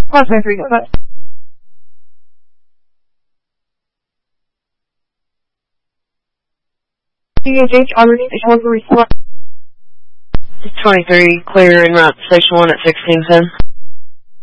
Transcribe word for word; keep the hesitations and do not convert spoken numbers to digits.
Plus three, go ahead. C H H, already station one for response. twenty-three, clear en route to station one at sixteen ten.